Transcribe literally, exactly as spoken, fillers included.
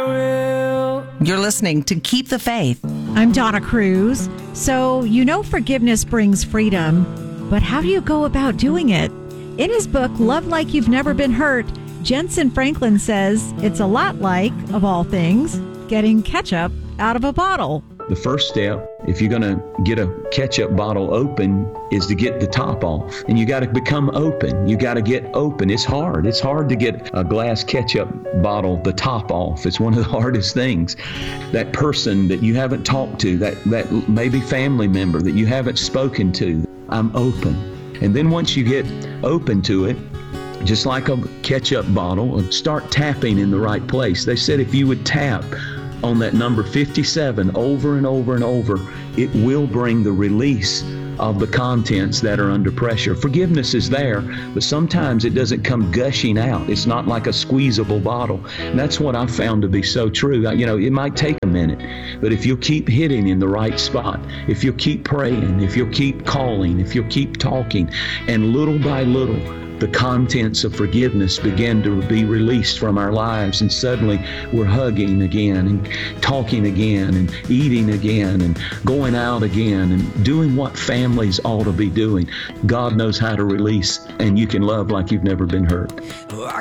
will. You're listening to Keep the Faith. I'm Donna Cruz. So, you know forgiveness brings freedom, but how do you go about doing it? In his book, Love Like You've Never Been Hurt, Jensen Franklin says it's a lot like, of all things, getting ketchup out of a bottle. The first step, if you're going to get a ketchup bottle open, is to get the top off. And you got to become open. You got to get open. It's hard. It's hard to get a glass ketchup bottle, the top off. It's one of the hardest things. That person that you haven't talked to, that, that maybe family member that you haven't spoken to, I'm open. And then once you get open to it, just like a ketchup bottle, start tapping in the right place. They said if you would tap on that number fifty-seven over and over and over, it will bring the release of the contents that are under pressure. Forgiveness is there, but sometimes it doesn't come gushing out. It's not like a squeezable bottle. And that's what I found to be so true. You know, it might take a minute, but if you'll keep hitting in the right spot, if you'll keep praying, if you'll keep calling, if you'll keep talking, and little by little, the contents of forgiveness begin to be released from our lives, and suddenly we're hugging again and talking again and eating again and going out again and doing what families ought to be doing. God knows how to release, and you can love like you've never been hurt. Oh, I